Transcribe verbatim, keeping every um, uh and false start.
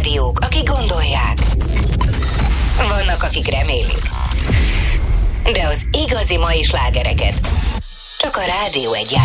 rádiók, akik gondolják. Vannak, akik remélik. De az igazi mai slágereket csak a Rádió Egyben